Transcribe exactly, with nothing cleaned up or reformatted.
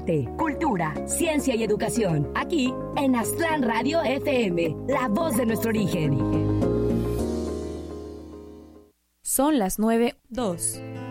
arte, cultura, ciencia y educación. Aquí en Aztlán Radio F M, la voz de nuestro origen. Son las nueve, dos.